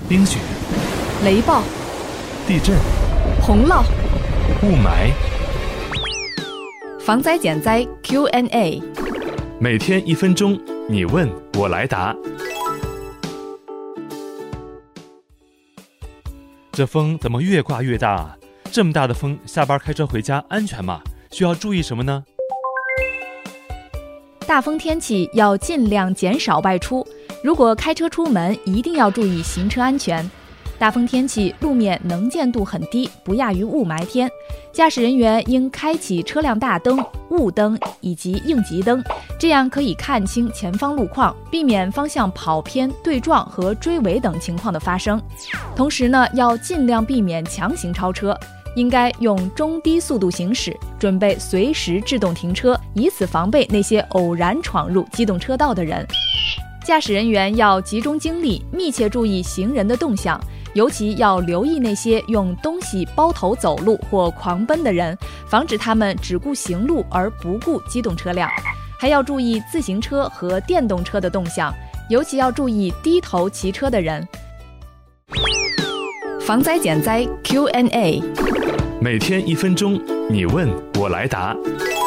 冰雪、 雷暴、 地震、 洪涝、 雾霾。 防灾减灾 Q&A， 每天1分钟，你问我来答。这风怎么越刮越大啊？这么大的风，下班开车回家安全吗？需要注意什么呢？ 大风天气要尽量减少外出，如果开车出门，一定要注意行车安全。大风天气，路面能见度很低，不亚于雾霾天。驾驶人员应开启车辆大灯、雾灯以及应急灯，这样可以看清前方路况，避免方向跑偏、对撞和追尾等情况的发生。同时呢，要尽量避免强行超车，应该用中低速度行驶，准备随时制动停车，以此防备那些偶然闯入机动车道的人。驾驶人员要集中精力，密切注意行人的动向，尤其要留意那些用东西包头走路或狂奔的人，防止他们只顾行路而不顾机动车辆。还要注意自行车和电动车的动向，尤其要注意低头骑车的人。防灾减灾 Q&A， 每天1分钟，你问我来答。